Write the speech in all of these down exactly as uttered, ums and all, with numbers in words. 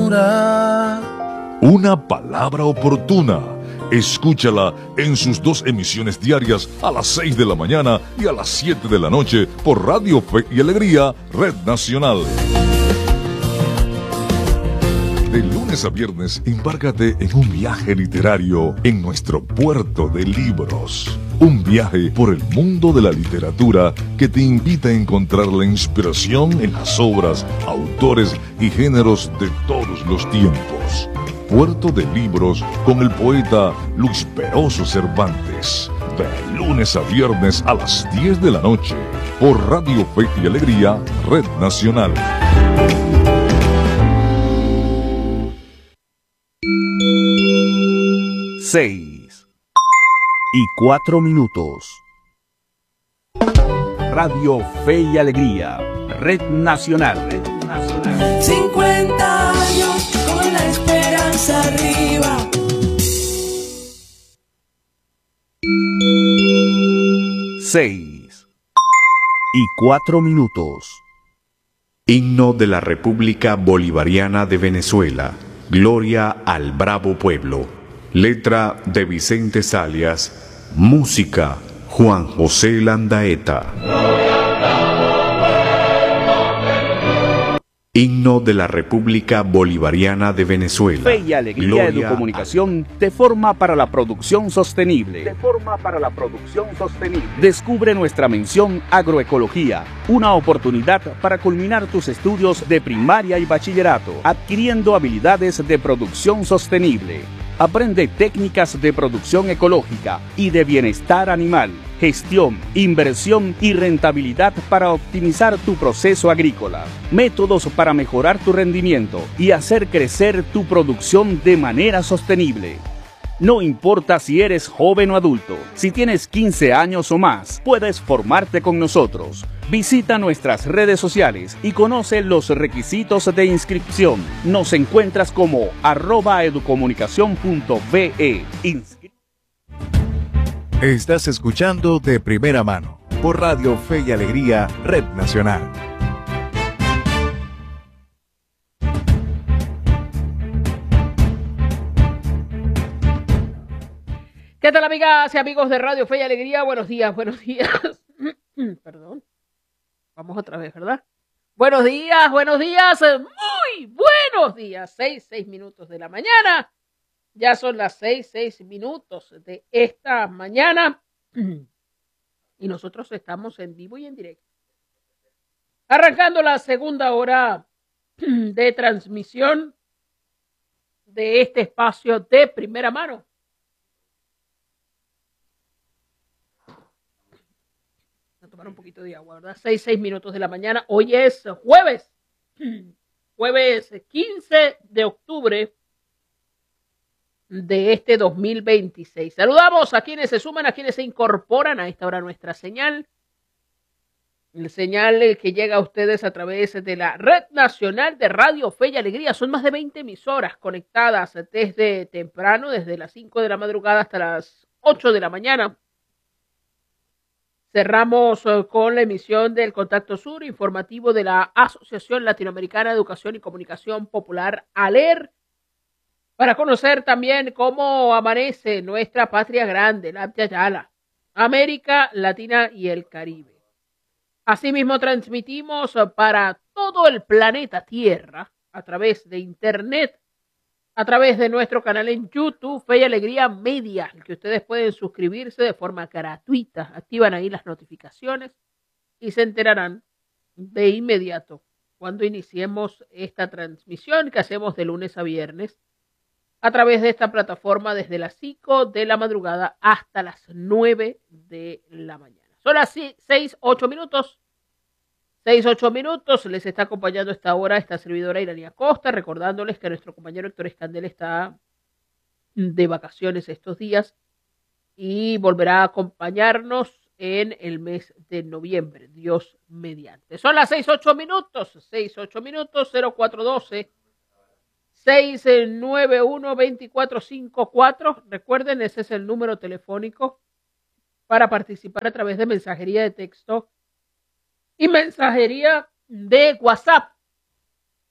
literatura. Una palabra oportuna. Escúchala en sus dos emisiones diarias a las seis de la mañana y a las siete de la noche por Radio Fe y Alegría, Red Nacional. De lunes a viernes, embárcate en un viaje literario en nuestro puerto de libros. Un viaje por el mundo de la literatura que te invita a encontrar la inspiración en las obras, autores y géneros de todos los tiempos. Puerto de Libros con el poeta Luis Peroso Cervantes. De lunes a viernes a las diez de la noche por Radio Fe y Alegría, Red Nacional. Seis y cuatro minutos. Radio Fe y Alegría, Red Nacional. Red Nacional. cincuenta años con la esperanza arriba. Seis y cuatro minutos. Himno de la República Bolivariana de Venezuela. Gloria al bravo pueblo. Letra de Vicente Salias. Música Juan José Landaeta. Himno de la República Bolivariana de Venezuela. Fe y Alegría Educomunicación te forma para la producción sostenible. Te forma para la producción sostenible. Descubre nuestra mención Agroecología, una oportunidad para culminar tus estudios de primaria y bachillerato, adquiriendo habilidades de producción sostenible. Aprende técnicas de producción ecológica y de bienestar animal, gestión, inversión y rentabilidad para optimizar tu proceso agrícola, métodos para mejorar tu rendimiento y hacer crecer tu producción de manera sostenible. No importa si eres joven o adulto, si tienes quince años o más, puedes formarte con nosotros. Visita nuestras redes sociales y conoce los requisitos de inscripción. Nos encuentras como arroba educomunicación punto ve. Inscri- Estás escuchando De Primera Mano por Radio Fe y Alegría, Red Nacional. ¿Qué tal, amigas y amigos de Radio Fe y Alegría? Buenos días, buenos días. Perdón. Vamos otra vez, ¿verdad? Buenos días, buenos días, muy buenos días. Seis, seis minutos de la mañana. Ya son las seis, seis minutos de esta mañana. Y nosotros estamos en vivo y en directo. Arrancando la segunda hora de transmisión de este espacio de primera mano. Tomar un poquito de agua, ¿verdad? Seis, seis minutos de la mañana. Hoy es jueves, jueves quince de octubre de este dos mil veintiséis. Saludamos a quienes se suman, a quienes se incorporan a esta hora nuestra señal. El señal que llega a ustedes a través de la Red Nacional de Radio Fe y Alegría. Son más de veinte emisoras conectadas desde temprano, desde las cinco de la madrugada hasta las ocho de la mañana. Cerramos con la emisión del Contacto Sur, informativo de la Asociación Latinoamericana de Educación y Comunicación Popular, ALER, para conocer también cómo amanece nuestra patria grande, la Yala, América Latina y el Caribe. Asimismo, transmitimos para todo el planeta Tierra a través de Internet, a través de nuestro canal en YouTube, Fe y Alegría Media, el que ustedes pueden suscribirse de forma gratuita. Activan ahí las notificaciones y se enterarán de inmediato cuando iniciemos esta transmisión que hacemos de lunes a viernes a través de esta plataforma desde las cinco de la madrugada hasta las nueve de la mañana. Son las seis, ocho minutos. Seis, ocho minutos, les está acompañando a esta hora esta servidora Irania Costa, recordándoles que nuestro compañero Héctor Escandel está de vacaciones estos días y volverá a acompañarnos en el mes de noviembre, Dios mediante. Son las seis, ocho minutos, seis, ocho minutos, cero cuatro uno dos, seis nueve uno, dos cuatro cinco cuatro. Recuerden, ese es el número telefónico para participar a través de mensajería de texto y mensajería de WhatsApp.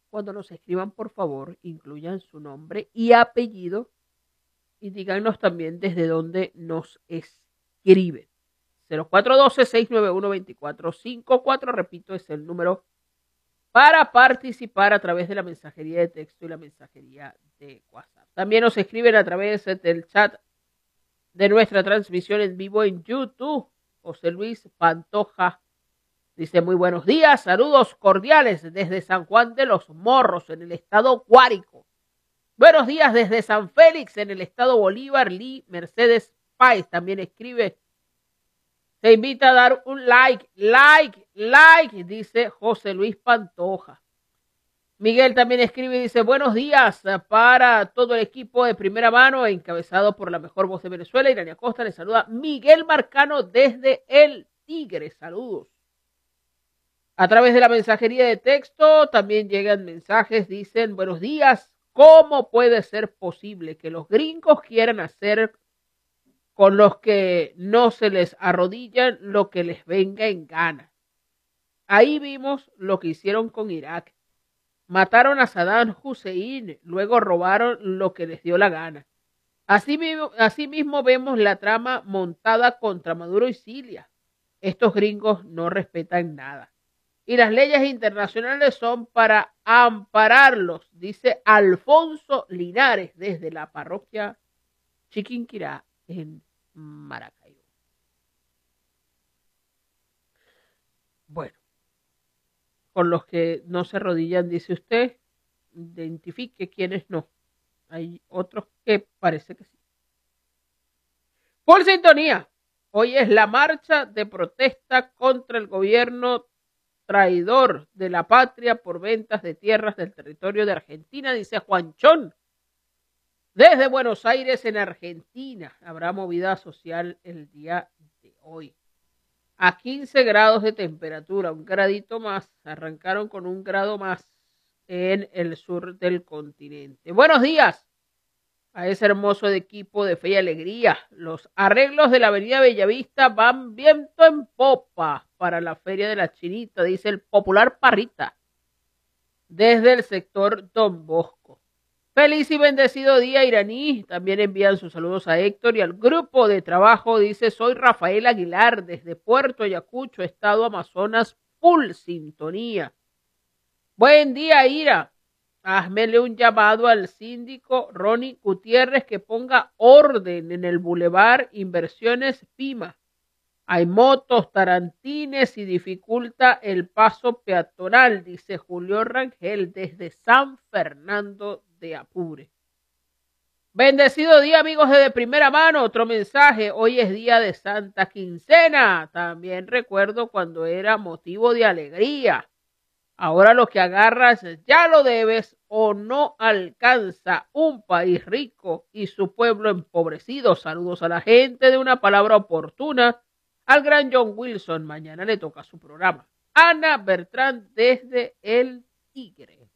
Cuando nos escriban, por favor, incluyan su nombre y apellido y díganos también desde dónde nos escriben. cero cuatro uno dos, seis nueve uno, dos cuatro cinco cuatro, repito, es el número para participar a través de la mensajería de texto y la mensajería de WhatsApp. También nos escriben a través del chat de nuestra transmisión en vivo en YouTube. José Luis Pantoja dice: muy buenos días, saludos cordiales desde San Juan de los Morros, en el estado Guárico. Buenos días desde San Félix, en el estado Bolívar. Lee Mercedes Páez también escribe: te invita a dar un like, like, like, dice José Luis Pantoja. Miguel también escribe y dice: buenos días para todo el equipo de Primera Mano, encabezado por la mejor voz de Venezuela, Irania Costa. Le saluda Miguel Marcano desde El Tigre. Saludos. A través de la mensajería de texto también llegan mensajes, dicen: buenos días, ¿cómo puede ser posible que los gringos quieran hacer con los que no se les arrodillan lo que les venga en gana? Ahí vimos lo que hicieron con Irak. Mataron a Saddam Hussein, luego robaron lo que les dio la gana. Así mismo, así mismo vemos la trama montada contra Maduro y Siria. Estos gringos no respetan nada. Y las leyes internacionales son para ampararlos, dice Alfonso Linares desde la parroquia Chiquinquirá en Maracaibo. Bueno, con los que no se arrodillan, dice usted, identifique quiénes no. Hay otros que parece que sí. Por sintonía, hoy es la marcha de protesta contra el gobierno traidor de la patria por ventas de tierras del territorio de Argentina, dice Juanchón. Desde Buenos Aires, en Argentina, habrá movida social el día de hoy. A quince grados de temperatura, un gradito más. Arrancaron con un grado más en el sur del continente. Buenos días a ese hermoso equipo de Fe y Alegría. Los arreglos de la avenida Bellavista van viento en popa para la Feria de la Chinita, dice el popular Parrita, desde el sector Don Bosco. Feliz y bendecido día, iraní. También envían sus saludos a Héctor y al grupo de trabajo. Dice: soy Rafael Aguilar desde Puerto Ayacucho, estado Amazonas, full sintonía. Buen día, Ira. Hazmele un llamado al síndico Ronnie Gutiérrez que ponga orden en el Boulevard Inversiones Pima. Hay motos, tarantines y dificulta el paso peatonal, dice Julio Rangel desde San Fernando de Apure. Bendecido día, amigos de, de Primera Mano. Otro mensaje: hoy es día de Santa Quincena. También recuerdo cuando era motivo de alegría. Ahora lo que agarras ya lo debes o no alcanza. Un país rico y su pueblo empobrecido. Saludos a la gente de Una Palabra Oportuna. Al gran John Wilson, mañana le toca su programa. Ana Bertrán desde El Tigre.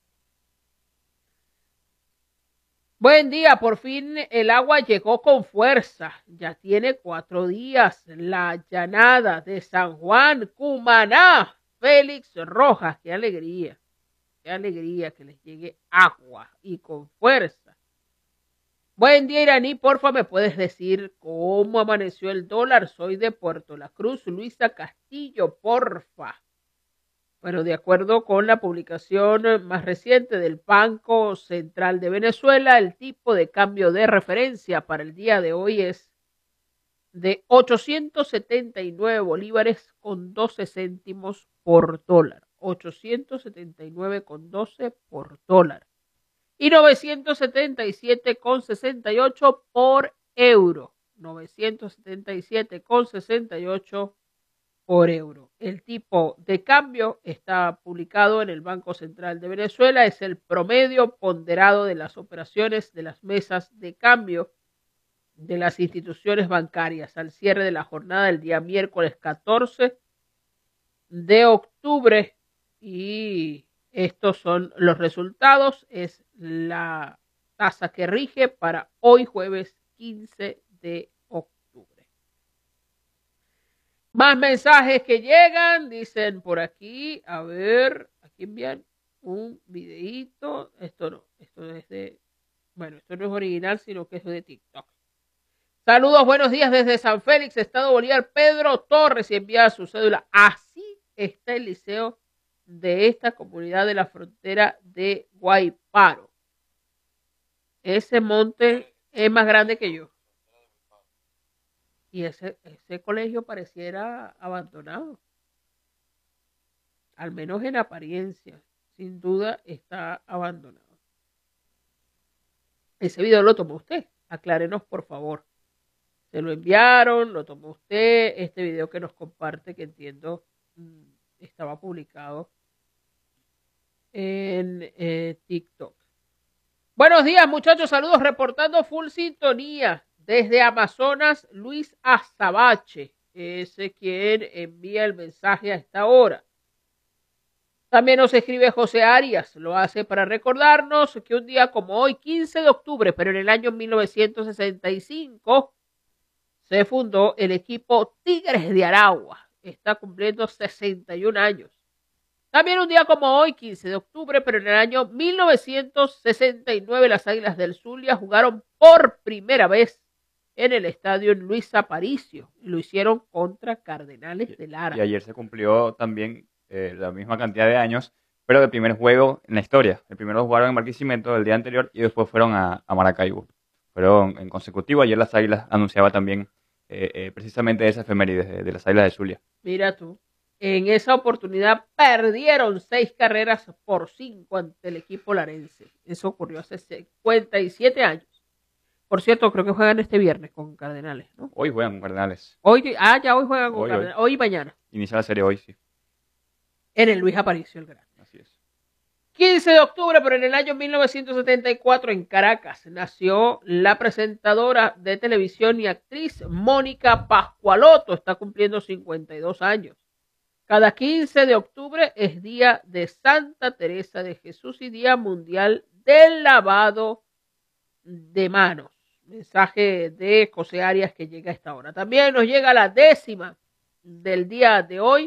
Buen día, por fin el agua llegó con fuerza. Ya tiene cuatro días la llanada de San Juan, Cumaná. Félix Rojas, qué alegría, qué alegría que les llegue agua y con fuerza. Buen día, iraní, porfa, ¿me puedes decir cómo amaneció el dólar? Soy de Puerto La Cruz, Luisa Castillo, porfa. Bueno, de acuerdo con la publicación más reciente del Banco Central de Venezuela, el tipo de cambio de referencia para el día de hoy es de ochocientos setenta y nueve bolívares con doce céntimos por dólar. ochocientos setenta y nueve con doce por dólar. Y novecientos setenta y siete con sesenta y ocho por euro. novecientos setenta y siete con sesenta y ocho por euro. El tipo de cambio está publicado en el Banco Central de Venezuela. Es el promedio ponderado de las operaciones de las mesas de cambio de las instituciones bancarias al cierre de la jornada del día miércoles catorce de octubre, y estos son los resultados. Es la tasa que rige para hoy jueves quince de octubre. Más mensajes que llegan, dicen por aquí, a ver, aquí envían. un videíto. Esto no, esto es de, bueno, esto no es original, sino que es de TikTok. Saludos, buenos días desde San Félix, Estado Bolívar. Pedro Torres y envía su cédula. Así está el liceo de esta comunidad de la frontera de Guayparo. Ese monte es más grande que yo. Y ese, ese colegio pareciera abandonado. Al menos en apariencia. Sin duda está abandonado. Ese video lo tomó usted. Aclárenos, por favor. Se lo enviaron, lo tomó usted. Este video que nos comparte, que entiendo estaba publicado en eh, TikTok. Buenos días, muchachos. Saludos, reportando full sintonía desde Amazonas, Luis Azabache. Ese quien envía el mensaje a esta hora. También nos escribe José Arias. Lo hace para recordarnos que un día como hoy, quince de octubre, pero en el año mil novecientos sesenta y cinco, se fundó el equipo Tigres de Aragua. Está cumpliendo sesenta y un años. También un día como hoy, quince de octubre, pero en el año mil novecientos sesenta y nueve, las Águilas del Zulia jugaron por primera vez en el estadio Luis Aparicio. Y lo hicieron contra Cardenales de Lara. Y ayer se cumplió también eh, la misma cantidad de años, pero del primer juego en la historia. El primero lo jugaron en Barquisimeto el día anterior y después fueron a, a Maracaibo. Fueron en consecutivo. Ayer las Águilas anunciaba también eh, eh, precisamente esa efeméride de, de las Águilas del Zulia. Mira tú. En esa oportunidad perdieron seis carreras por cinco ante el equipo larense. Eso ocurrió hace cincuenta y siete años. Por cierto, creo que juegan este viernes con Cardenales, ¿no? Hoy juegan con Cardenales. Hoy, ah, ya hoy juegan con hoy, Cardenales. Hoy. hoy y mañana. Inicia la serie hoy, sí. En el Luis Aparicio el Grande. Así es. quince de octubre, pero en el año mil novecientos setenta y cuatro, en Caracas, nació la presentadora de televisión y actriz Mónica Pascualoto. Está cumpliendo cincuenta y dos años. Cada quince de octubre es día de Santa Teresa de Jesús y Día Mundial del Lavado de Manos. Mensaje de José Arias que llega a esta hora. También nos llega la décima del día de hoy.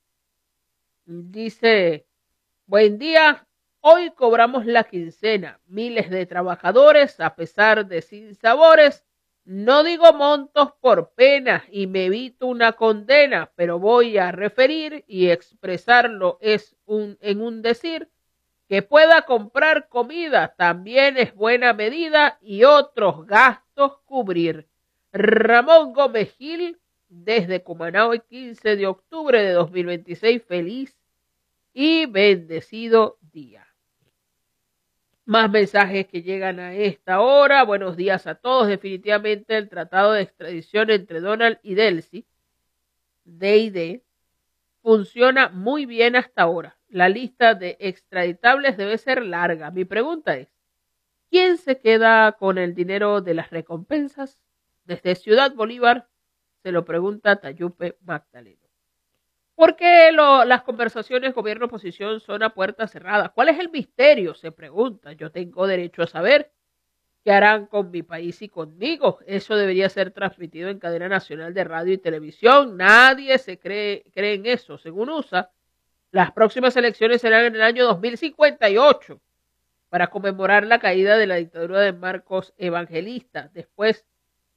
Dice, buen día, hoy cobramos la quincena. Miles de trabajadores, a pesar de sinsabores, no digo montos por pena y me evito una condena, pero voy a referir y expresarlo es un, en un decir, que pueda comprar comida también es buena medida y otros gastos cubrir. Ramón Gómez Gil, desde Cumaná, hoy quince de octubre de dos mil veintiséis, feliz y bendecido día. Más mensajes que llegan a esta hora. Buenos días a todos. Definitivamente el tratado de extradición entre Donald y Delcy, D y D, funciona muy bien hasta ahora. La lista de extraditables debe ser larga. Mi pregunta es, ¿quién se queda con el dinero de las recompensas? Desde Ciudad Bolívar se lo pregunta Tayupe Magdaleno. ¿Por qué lo, las conversaciones gobierno-oposición son a puerta cerrada? ¿Cuál es el misterio? Se pregunta. Yo tengo derecho a saber qué harán con mi país y conmigo. Eso debería ser transmitido en cadena nacional de radio y televisión. Nadie se cree, cree en eso. Según U S A, las próximas elecciones serán en el año dos mil cincuenta y ocho para conmemorar la caída de la dictadura de Marcos Evangelista. Después,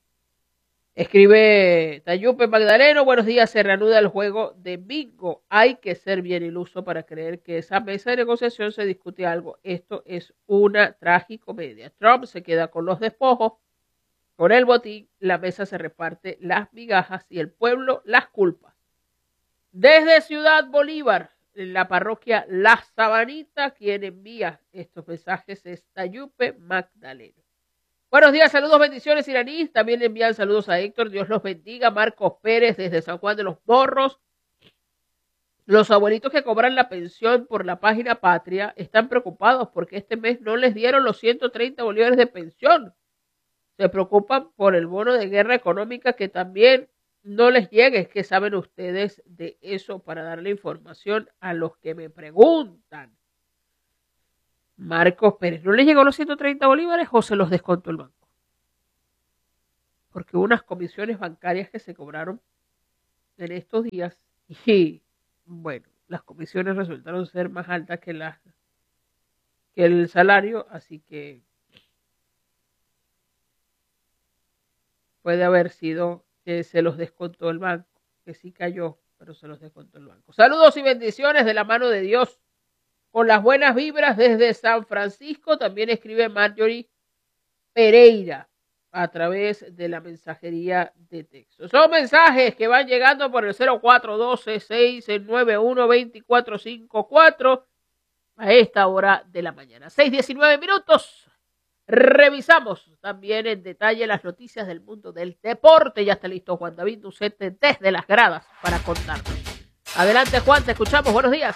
escribe Tayupe Magdaleno, buenos días, se reanuda el juego de bingo. Hay que ser bien iluso para creer que esa mesa de negociación se discute algo. Esto es una tragicomedia. Trump se queda con los despojos, con el botín, la mesa se reparte las migajas y el pueblo las culpas. Desde Ciudad Bolívar, en la parroquia La Sabanita, quien envía estos mensajes es Tayupe Magdaleno. Buenos días, saludos, bendiciones iraníes. También le envían saludos a Héctor. Dios los bendiga. Marcos Pérez desde San Juan de los Morros. Los abuelitos que cobran la pensión por la página Patria están preocupados porque este mes no les dieron los ciento treinta bolívares de pensión. Se preocupan por el bono de guerra económica que también no les llegue. ¿Qué saben ustedes de eso para darle información a los que me preguntan? Marcos Pérez, ¿no le llegó los ciento treinta bolívares o se los descontó el banco? Porque hubo unas comisiones bancarias que se cobraron en estos días y, bueno, las comisiones resultaron ser más altas que las que el salario, así que puede haber sido que se los descontó el banco, que sí cayó, pero se los descontó el banco. Saludos y bendiciones de la mano de Dios, con las buenas vibras desde San Francisco. También escribe Marjorie Pereira a través de la mensajería de texto. Son mensajes que van llegando por el cero cuatro uno dos seis nueve uno dos cuatro cinco cuatro a esta hora de la mañana. seis diecinueve minutos. Revisamos también en detalle las noticias del mundo del deporte. Ya está listo Juan David Ducete desde las gradas para contarnos. Adelante, Juan, te escuchamos. Buenos días.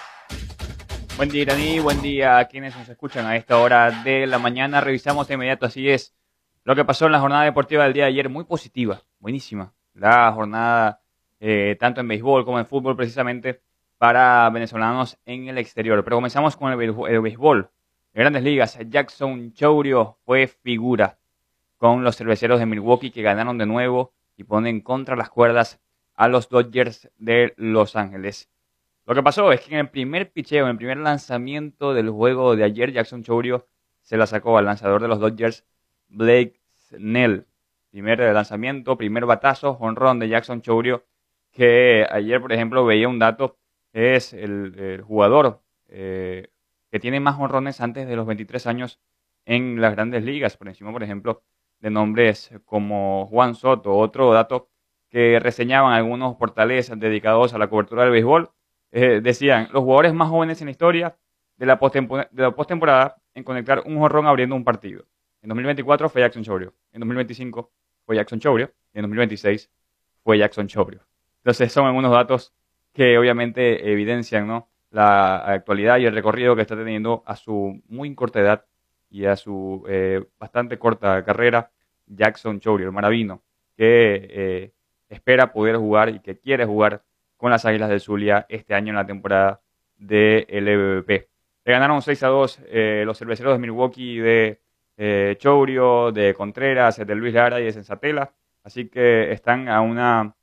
Buen día, Irani. Buen día a quienes nos escuchan a esta hora de la mañana. Revisamos de inmediato, así es, lo que pasó en la jornada deportiva del día de ayer. Muy positiva, buenísima. La jornada, eh, tanto en béisbol como en fútbol, precisamente para venezolanos en el exterior. Pero comenzamos con el, el béisbol. En Grandes Ligas, Jackson Chourio fue figura con los Cerveceros de Milwaukee, que ganaron de nuevo y ponen contra las cuerdas a los Dodgers de Los Ángeles. Lo que pasó es que en el primer picheo, en el primer lanzamiento del juego de ayer, Jackson Chourio se la sacó al lanzador de los Dodgers, Blake Snell. Primer lanzamiento, primer batazo, jonrón de Jackson Chourio, que ayer, por ejemplo, veía un dato, es el, el jugador eh, que tiene más jonrones antes de los veintitrés años en las Grandes Ligas, por encima, por ejemplo, de nombres como Juan Soto. Otro dato que reseñaban algunos portales dedicados a la cobertura del béisbol, eh, decían, los jugadores más jóvenes en la historia de la postemporada, de la postemporada en conectar un jonrón abriendo un partido. En dos mil veinticuatro fue Jackson Chourio, en dos mil veinticinco fue Jackson Chourio, y en dos mil veintiséis fue Jackson Chourio. Entonces son algunos datos que obviamente evidencian, ¿no?, la actualidad y el recorrido que está teniendo a su muy corta edad y a su eh, bastante corta carrera Jackson Chourio, el maravino, que eh, espera poder jugar y que quiere jugar con las Águilas del Zulia este año en la temporada del M V P. Le ganaron seis a dos eh, los Cerveceros de Milwaukee de eh, Chourio, de Contreras, de Luis Lara y de Sensatela, así que están a una,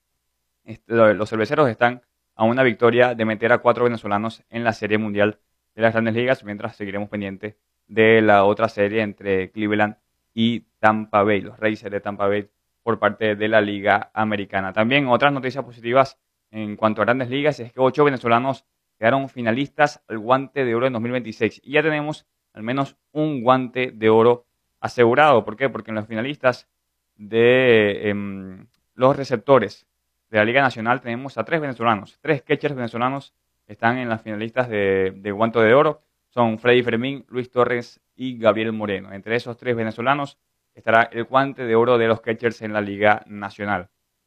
los Cerveceros están a una victoria de meter a cuatro venezolanos en la Serie Mundial de las Grandes Ligas, mientras seguiremos pendientes de la otra serie entre Cleveland y Tampa Bay, los Racers de Tampa Bay, por parte de la Liga Americana. También otras noticias positivas en cuanto a Grandes Ligas es que ocho venezolanos quedaron finalistas al Guante de Oro en dos mil veintiséis y ya tenemos al menos un Guante de Oro asegurado. ¿Por qué? Porque en los finalistas de eh, los receptores de la Liga Nacional tenemos a tres venezolanos, tres catchers venezolanos están en las finalistas de, de Guante de Oro. Son Freddy Fermín, Luis Torres y Gabriel Moreno. Entre esos tres venezolanos estará el Guante de Oro de los catchers en la Liga Nacional.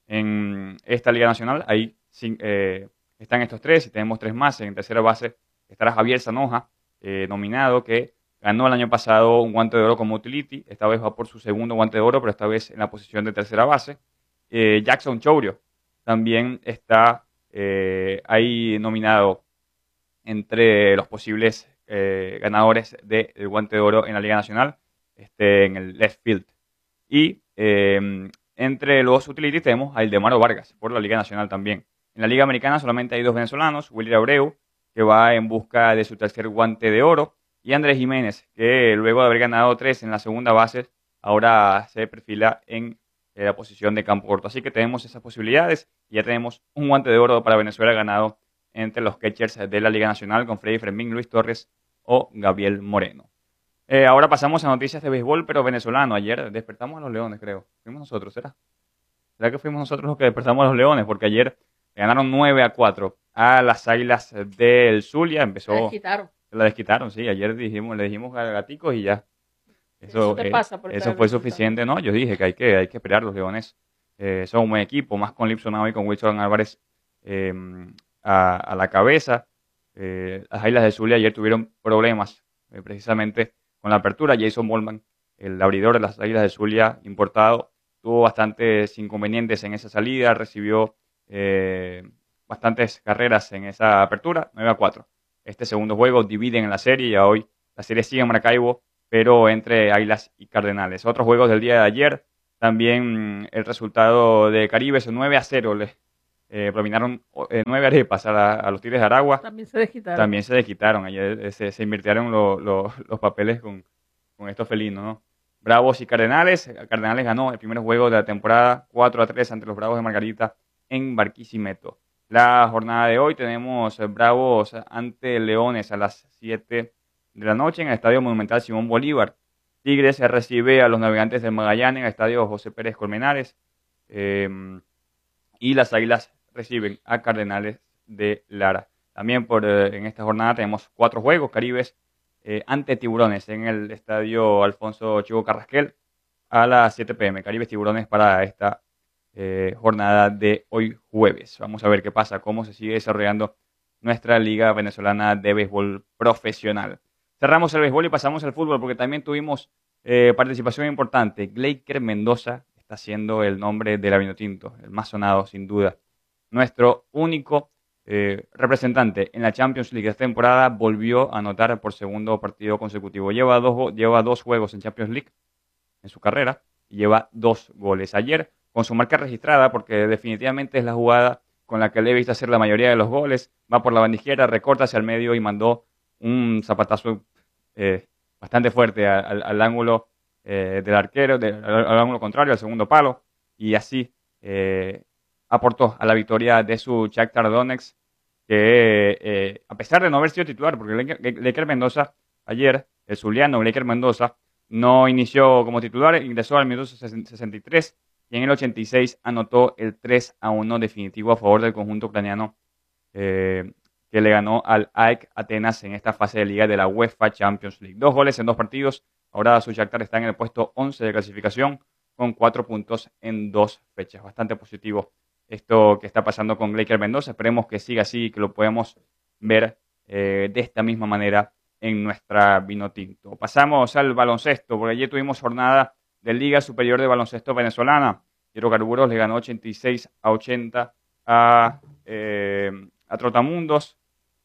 En esta Liga Nacional ahí eh, están estos tres y tenemos tres más. En tercera base estará Javier Zanoja, eh, nominado, que ganó el año pasado un Guante de Oro como utility. Esta vez va por su segundo Guante de Oro, pero esta vez en la posición de tercera base. Eh, Jackson Chourio también está eh, ahí nominado entre los posibles eh, ganadores del Guante de Oro en la Liga Nacional, este, en el left field. Y eh, entre los utilities tenemos a Ildemaro Vargas por la Liga Nacional también. En la Liga Americana solamente hay dos venezolanos, Willy Abreu, que va en busca de su tercer Guante de Oro, y Andrés Jiménez, que luego de haber ganado tres en la segunda base, ahora se perfila en eh, la posición de campo corto. Así que tenemos esas posibilidades y ya tenemos un Guante de Oro para Venezuela ganado entre los catchers de la Liga Nacional con Freddy Fermín, Luis Torres o Gabriel Moreno. Eh, ahora pasamos a noticias de béisbol, pero venezolano. Ayer despertamos a los Leones, creo. Fuimos nosotros, ¿será? ¿Será que fuimos nosotros los que despertamos a los Leones? Porque ayer ganaron nueve a cuatro a las Águilas del Zulia. Empezó, la desquitaron. La desquitaron, sí. Ayer dijimos, le dijimos gaticos y ya. Eso, eso te eh, pasa por eso fue suficiente, ¿no? Yo dije que hay que, hay que esperar. Los Leones eh, son un buen equipo, más con Lipson y con Wilson Álvarez eh, a, a la cabeza. Eh, las Águilas del Zulia ayer tuvieron problemas eh, precisamente con la apertura. Jason Bollman, el abridor de las Águilas del Zulia importado, tuvo bastantes inconvenientes en esa salida, recibió eh, bastantes carreras en esa apertura, nueve a cuatro. Este segundo juego dividen en la serie y hoy la serie sigue en Maracaibo, pero entre Águilas y Cardenales. Otros juegos del día de ayer, también el resultado de Caribe es nueve a cero. Le eh, propinaron eh, nueve arepas a, la, a los Tigres de Aragua. También se desquitaron. También se desquitaron. Ayer eh, se, se invirtieron lo, lo, los papeles con, con estos felinos, ¿no? Bravos y Cardenales. Cardenales ganó el primer juego de la temporada cuatro a tres ante los Bravos de Margarita en Barquisimeto. La jornada de hoy tenemos Bravos ante Leones a las siete de la noche en el Estadio Monumental Simón Bolívar. Tigres recibe a los Navegantes del Magallanes en el Estadio José Pérez Colmenares. Eh, y las Águilas reciben a Cardenales de Lara. También por, eh, en esta jornada tenemos cuatro juegos. Caribes eh, ante Tiburones en el Estadio Alfonso Chivo Carrasquel a las siete pe eme. Caribes Tiburones para esta eh, jornada de hoy jueves. Vamos a ver qué pasa, cómo se sigue desarrollando nuestra Liga Venezolana de Béisbol Profesional. Cerramos el béisbol y pasamos al fútbol porque también tuvimos eh, participación importante. Gleiker Mendoza está siendo el nombre del Vinotinto, el más sonado sin duda. Nuestro único eh, representante en la Champions League de esta temporada volvió a anotar por segundo partido consecutivo. Lleva dos, lleva dos juegos en Champions League en su carrera y lleva dos goles. Ayer, con su marca registrada, porque definitivamente es la jugada con la que le he visto hacer la mayoría de los goles, va por la banda izquierda, recorta hacia el medio y mandó un zapatazo eh, bastante fuerte al, al ángulo eh, del arquero, de, al, al ángulo contrario, al segundo palo, y así eh, aportó a la victoria de su Shakhtar Donetsk, que eh, a pesar de no haber sido titular, porque Gleiker Mendoza ayer, el zuliano Gleiker Mendoza, no inició como titular, ingresó al minuto sesenta y tres y en el ochenta y seis anotó el tres a uno definitivo a favor del conjunto ucraniano eh, que le ganó al A E K Atenas en esta fase de liga de la UEFA Champions League. Dos goles en dos partidos. Ahora su Shakhtar está en el puesto once de clasificación con cuatro puntos en dos fechas. Bastante positivo esto que está pasando con Gleiker Mendoza. Esperemos que siga así y que lo podamos ver eh, de esta misma manera en nuestra Vinotinto. Pasamos al baloncesto, porque ayer tuvimos jornada de Liga Superior de Baloncesto Venezolana. Hidrocarburos le ganó ochenta y seis a ochenta a, eh, a Trotamundos.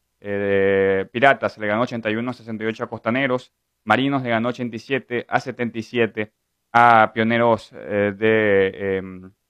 Eh, Piratas le ganó ochenta y uno a sesenta y ocho a Costaneros. Marinos le ganó ochenta y siete a setenta y siete a Pioneros eh, de eh,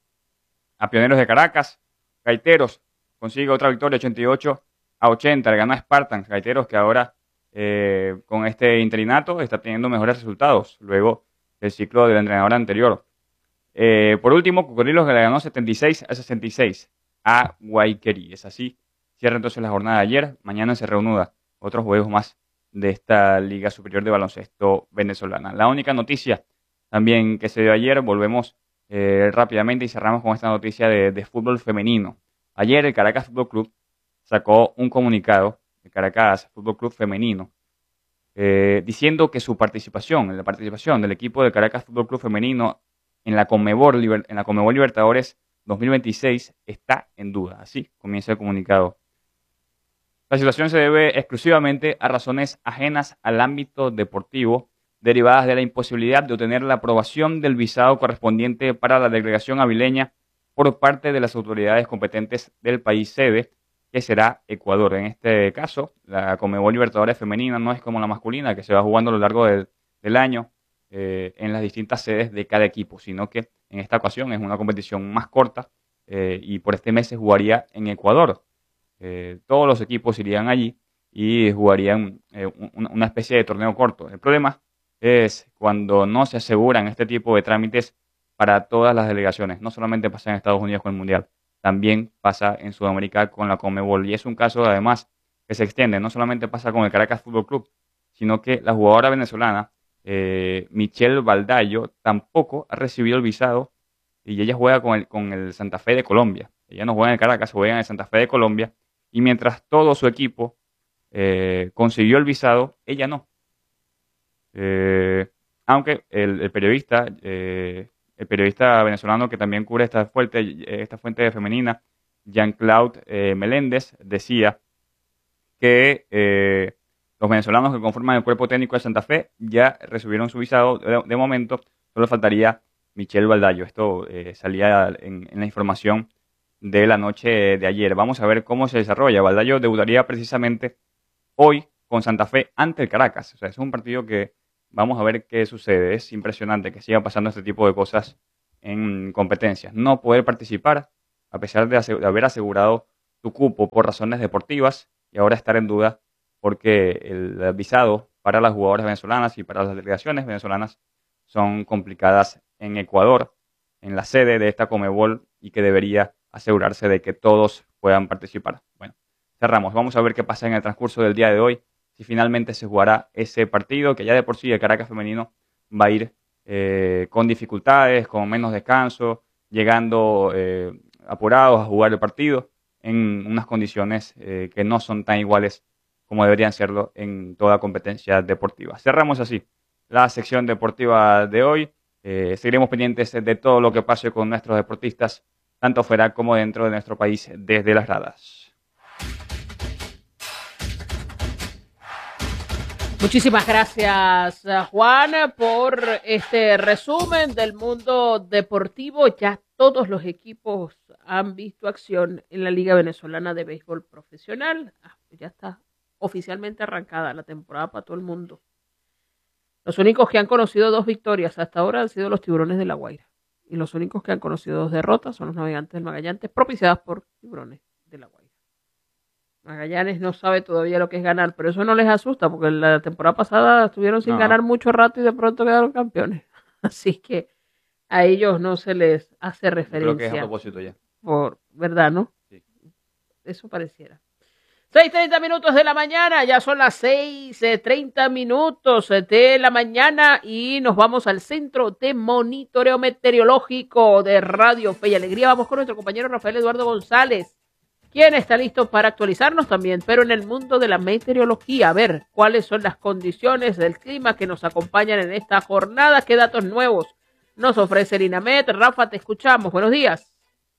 a Pioneros de Caracas. Gaiteros consigue otra victoria, ochenta y ocho a ochenta. Le ganó a Spartans. Gaiteros que ahora eh, con este interinato está teniendo mejores resultados luego del ciclo del entrenador anterior. Eh, por último, Cocodrilos le ganó setenta y seis a sesenta y seis a Guayquerí. Es así. Cierra entonces la jornada de ayer. Mañana se reanuda otros juegos más de esta Liga Superior de Baloncesto Venezolana. La única noticia también que se dio ayer, volvemos eh, rápidamente y cerramos con esta noticia de, de fútbol femenino. Ayer el Caracas Fútbol Club sacó un comunicado, el Caracas Fútbol Club Femenino, eh, diciendo que su participación, la participación del equipo del Caracas Fútbol Club Femenino en la Conmebol, en la Conmebol Libertadores dos mil veintiséis está en duda. Así comienza el comunicado. La situación se debe exclusivamente a razones ajenas al ámbito deportivo, derivadas de la imposibilidad de obtener la aprobación del visado correspondiente para la delegación avileña por parte de las autoridades competentes del país sede, que será Ecuador. En este caso, la Conmebol Libertadores femenina no es como la masculina, que se va jugando a lo largo del, del año eh, en las distintas sedes de cada equipo, sino que en esta ocasión es una competición más corta eh, y por este mes se jugaría en Ecuador. Eh, todos los equipos irían allí y jugarían eh, un, una especie de torneo corto. El problema es cuando no se aseguran este tipo de trámites para todas las delegaciones. No solamente pasa en Estados Unidos con el Mundial, también pasa en Sudamérica con la Conmebol. Y es un caso además que se extiende. No solamente pasa con el Caracas Fútbol Club, sino que la jugadora venezolana eh, Michelle Baldayo tampoco ha recibido el visado y ella juega con el, con el Santa Fe de Colombia. Ella no juega en el Caracas, juega en el Santa Fe de Colombia. Y mientras todo su equipo eh, consiguió el visado, ella no. Eh, aunque el, el periodista eh, el periodista venezolano que también cubre esta fuente, esta fuente femenina, Jean-Claude eh, Meléndez, decía que eh, los venezolanos que conforman el cuerpo técnico de Santa Fe ya recibieron su visado. De, de momento, solo faltaría Michelle Baldayo. Esto eh, salía en, en la información de la noche de ayer. Vamos a ver cómo se desarrolla. Baldayo debutaría precisamente hoy con Santa Fe ante el Caracas. O sea, es un partido que vamos a ver qué sucede. Es impresionante que siga pasando este tipo de cosas en competencias. No poder participar a pesar de, de haber asegurado tu cupo por razones deportivas y ahora estar en duda porque el visado para las jugadoras venezolanas y para las delegaciones venezolanas son complicadas en Ecuador, en la sede de esta Conmebol, y que debería asegurarse de que todos puedan participar. Bueno, cerramos. Vamos a ver qué pasa en el transcurso del día de hoy, si finalmente se jugará ese partido, que ya de por sí el Caracas femenino va a ir eh, con dificultades, con menos descanso, llegando eh, apurados a jugar el partido en unas condiciones eh, que no son tan iguales como deberían serlo en toda competencia deportiva. Cerramos así la sección deportiva de hoy. Eh, seguiremos pendientes de todo lo que pase con nuestros deportistas, tanto fuera como dentro de nuestro país, desde las gradas. Muchísimas gracias, Juan, por este resumen del mundo deportivo. Ya todos los equipos han visto acción en la Liga Venezolana de Béisbol Profesional. Ah, ya está oficialmente arrancada la temporada para todo el mundo. Los únicos que han conocido dos victorias hasta ahora han sido los Tiburones de La Guaira. Y los únicos que han conocido dos derrotas son los Navegantes del Magallanes, propiciadas por Tiburones de La Guaira. Magallanes no sabe todavía lo que es ganar, pero eso no les asusta, porque la temporada pasada estuvieron sin no. ganar mucho rato y de pronto quedaron campeones. Así que a ellos no se les hace referencia. Creo que es a propósito ya. Por, ¿verdad, no? Sí. Eso pareciera. seis treinta minutos de la mañana, ya son las seis treinta minutos de la mañana y nos vamos al Centro de Monitoreo Meteorológico de Radio Fe y Alegría. Vamos con nuestro compañero Rafael Eduardo González, quien está listo para actualizarnos también, pero en el mundo de la meteorología, a ver cuáles son las condiciones del clima que nos acompañan en esta jornada, qué datos nuevos nos ofrece el INAMET. Rafa, te escuchamos, buenos días.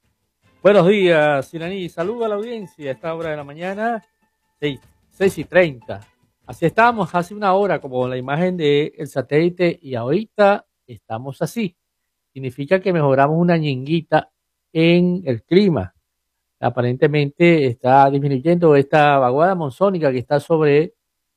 Buenos días, Iraní. Saludo a la audiencia a esta hora de la mañana, seis y treinta. Así estábamos hace una hora, como la imagen del satélite, y ahorita estamos así. Significa que mejoramos una ñinguita en el clima. Aparentemente está disminuyendo esta vaguada monzónica que está sobre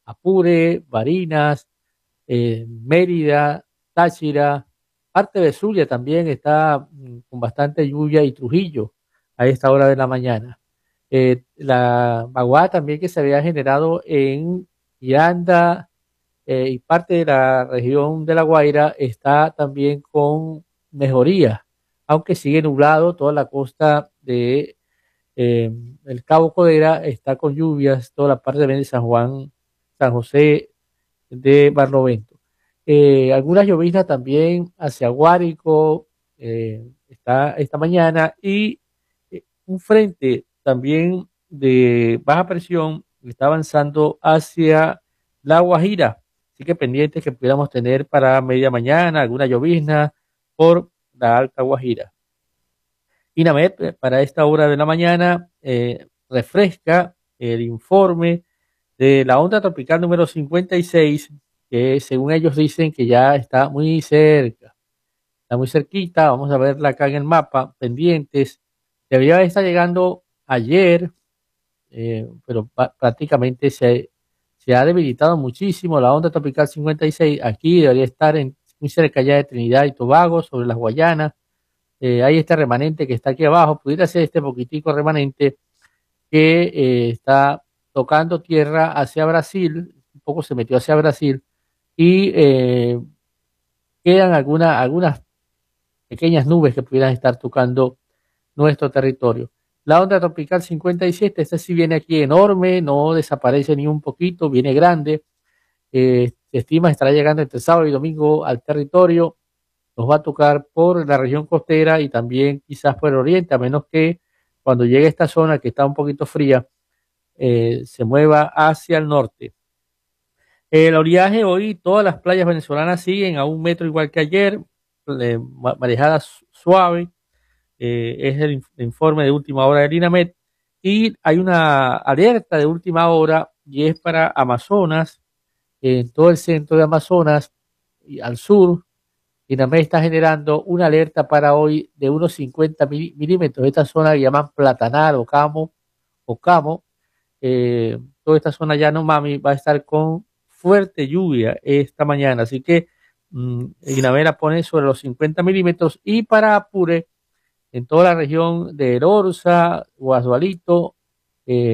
Apure, Barinas, eh, Mérida, Táchira, parte de Zulia también está con bastante lluvia, y Trujillo a esta hora de la mañana. Eh, la vaguada también que se había generado en Miranda eh, y parte de la región de La Guaira está también con mejoría, aunque sigue nublado. Toda la costa de eh, el Cabo Codera está con lluvias, toda la parte de San Juan, San José de Barlovento. Eh, algunas lloviznas también hacia Guárico eh, está esta mañana, y un frente también de baja presión está avanzando hacia La Guajira, así que pendientes que pudiéramos tener para media mañana alguna llovizna por la Alta Guajira. INAMET para esta hora de la mañana eh, refresca el informe de la onda tropical número cincuenta y seis, que según ellos dicen que ya está muy cerca, está muy cerquita. Vamos a verla acá en el mapa, pendientes. Debería estar llegando ayer, eh, pero prácticamente se, se ha debilitado muchísimo la onda tropical cincuenta y seis. Aquí debería estar en, muy cerca ya de Trinidad y Tobago, sobre las Guayanas. Eh, hay este remanente que está aquí abajo, pudiera ser este poquitico remanente que eh, está tocando tierra hacia Brasil, un poco se metió hacia Brasil, y eh, quedan alguna, algunas pequeñas nubes que pudieran estar tocando nuestro territorio. La onda tropical cincuenta y siete, esta sí viene aquí enorme, no desaparece ni un poquito, viene grande. Eh, se estima estará llegando entre sábado y domingo al territorio. Nos va a tocar por la región costera y también quizás por el oriente, a menos que cuando llegue a esta zona que está un poquito fría, eh, se mueva hacia el norte. El oleaje hoy, todas las playas venezolanas siguen a un metro igual que ayer, eh, marejada suave. Eh, es el informe de última hora del INAMET, y hay una alerta de última hora, y es para Amazonas, en todo el centro de Amazonas y al sur. INAMET está generando una alerta para hoy de unos cincuenta milímetros. Esta zona que llaman Platanar o Camo, o Camo eh, toda esta zona Yanomami va a estar con fuerte lluvia esta mañana, así que mmm, INAMET la pone sobre los cincuenta milímetros, y para Apure en toda la región de Orza, Guasualito, eh,